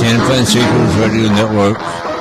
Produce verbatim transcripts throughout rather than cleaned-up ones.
San Francisco's Radio Network.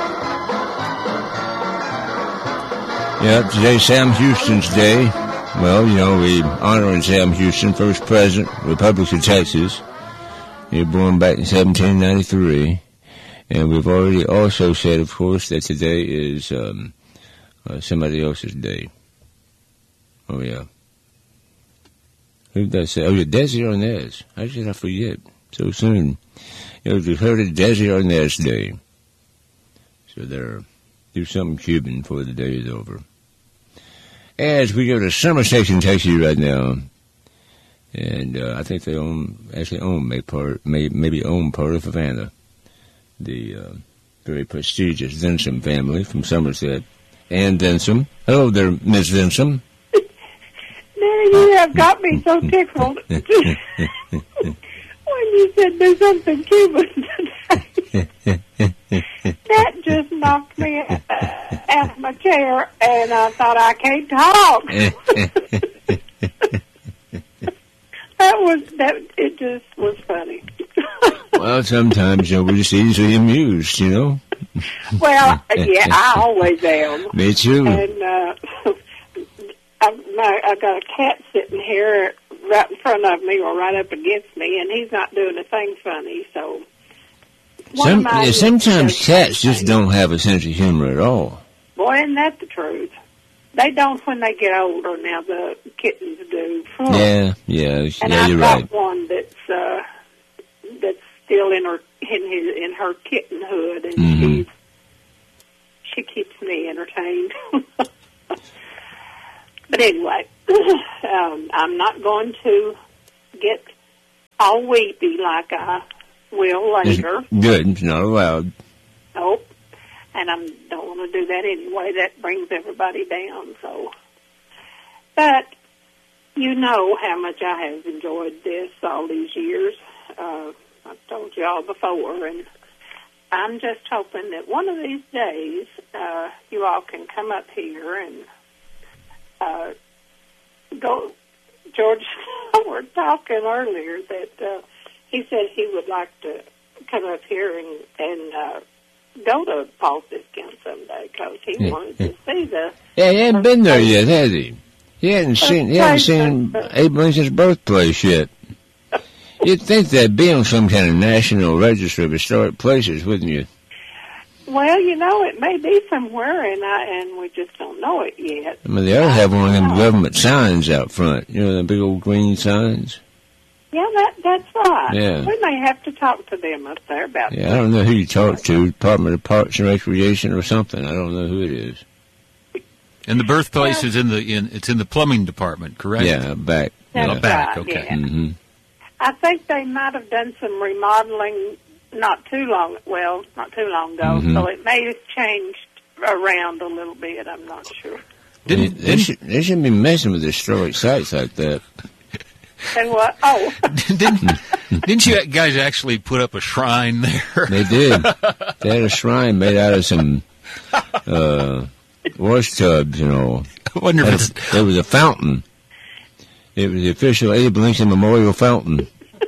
Yeah, today's Sam Houston's Day. Well, you know, we honoring Sam Houston, first president, Republic of Texas. He was born back in seventeen ninety-three. And we've already also said, of course, that today is um, uh, somebody else's day. Oh, yeah. Who did I say? Oh, yeah, Desi Arnaz. How did I forget so soon? It was declared Desi Arnaz Day. So there, do something Cuban before the day is over. As we go to Summer Station, Texas right now, and uh, I think they own, actually own, may part, may, maybe own part of Havana, the uh, very prestigious Denson family from Somerset. Ann Denson. Hello there, Miss Denson. You have got me so tickled when you said there's something Cuban today. That just knocked me uh, out of my chair, and I thought, I can't talk. That was, that, it just was funny. Well, sometimes, you know, we're just easily amused, you know. Well, yeah, I always am. Me too. And, uh, I've, my, I've got a cat sitting here right in front of me or right up against me, and he's not doing a thing funny, so... Some, yeah, sometimes cats just don't have a sense of humor at all. Boy, isn't that the truth? They don't when they get older. Now the kittens do. Oh. Yeah, yeah, and yeah, I've you're got right. one that's uh, that's still in her in his in her kittenhood, and Mm-hmm. she she keeps me entertained. But anyway, um, I'm not going to get all weepy like I will later. Good, it's not allowed. Nope. And I don't want to do that anyway. That brings everybody down. So, but you know how much I have enjoyed this all these years. Uh, I've told you all before, and I'm just hoping that one of these days uh, you all can come up here and uh, go. George, we were talking earlier that uh, he said he would like to come up here and and. Uh, go to Paul's Discount someday because he wanted to see the... Yeah, he hasn't been there yet, has he? He hasn't seen, he hasn't seen Abe Lincoln's birthplace yet. You'd think that'd be on some kind of national register of historic places, wouldn't you? Well, you know, it may be somewhere, and I and we just don't know it yet. I mean, they ought to have one of them government signs out front. You know, the big old green signs. Yeah, that that's right. Yeah. We may have to talk to them up there about that. Yeah, I don't know who you talk to, Department of Parks and Recreation or something. I don't know who it is. And the birthplace well, is in the in it's in the plumbing department, correct? Yeah, back. That's yeah. right, back. Okay. Yeah. Mm-hmm. I think they might have done some remodeling not too long. Well, not too long ago, mm-hmm. so it may have changed around a little bit. I'm not sure. Didn't, they, should, they shouldn't be messing with historic sites like that. And what? Oh. didn't, didn't you guys actually put up a shrine there? They did. They had a shrine made out of some uh, wash tubs, you know. I wonder if it's... There was a fountain. It was the official Abe Lincoln Memorial Fountain.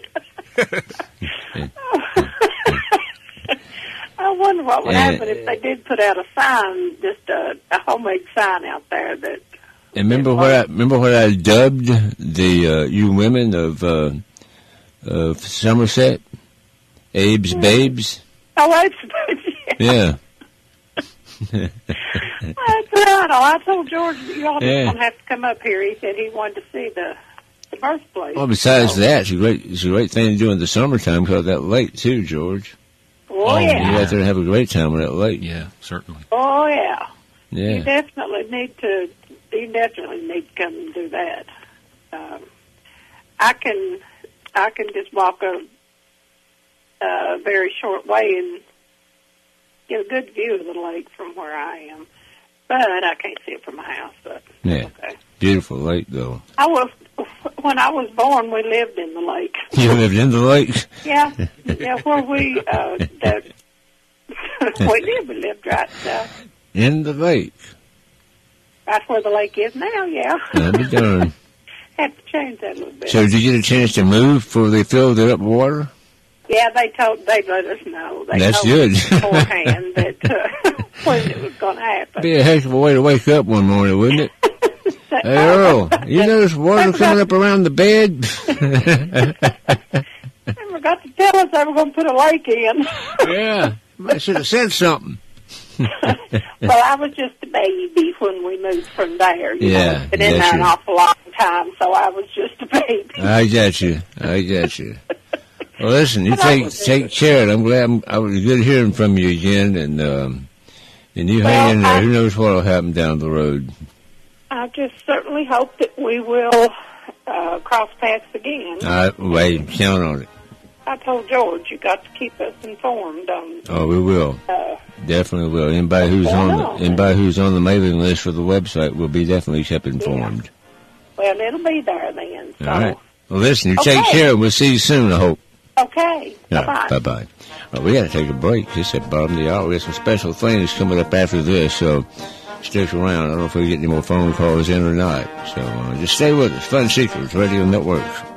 I wonder what would and, happen if they did put out a sign, just a, a homemade sign out there that... And remember what I remember what I dubbed the uh, you women of uh, of Somerset, Abe's yeah. Babes. Oh, Abe's Babes. Yeah. yeah. That's right. Oh, I told George you all yeah. don't have to come up here. He said he wanted to see the the birthplace. Well, besides so. that, it's a great it's a great thing to do in the summertime because of that lake too, George. Oh, oh yeah. You got there and have a great time with that lake. Yeah, certainly. Oh yeah. Yeah. You definitely need to. You definitely need to come and do that. Um, I can, I can just walk a, a very short way and get a good view of the lake from where I am, but I can't see it from my house. But yeah, okay. Beautiful lake though. I was when I was born. We lived in the lake. You lived in the lake? Yeah, yeah. Where we uh, that we did. We lived right uh, in the lake. Right where the lake is now, yeah. I'll be darned. Had to change that a little bit. So did you get a chance to move before they filled it up with water? Yeah, they told they let us know. They That's told good. us beforehand that uh, when it was going to happen. Be a heck of a way to wake up one morning, wouldn't it? Hey, Earl, you notice water coming up around the bed? They forgot to tell us they were going to put a lake in. Yeah, I should have said something. Well, I was just a baby when we moved from there. You Yeah, know, been in that's there an true. awful long time, so I was just a baby. I got you. I got you. Well, listen, you But I take was- take care. I'm glad I'm, I was good hearing from you again, and um, and you Well, hang in there. I- Who knows what'll happen down the road? I just certainly hope that we will uh, cross paths again. I wait, count on it. I told George you got to keep us informed on. Oh, we will. Uh, Definitely will. Anybody who's going on on? the, anybody who's on the mailing list for the website will be definitely kept informed. well, it'll be there then. So. All right. Well, listen, you Okay. take care. We'll see you soon, I hope. Okay. All Bye right, bye. bye-bye. Well, we got to take a break. It's at the bottom of the hour. We got some special things coming up after this, so stick around. I don't know if we get any more phone calls in or not. So uh, just stay with us. Fun Secrets Radio Network.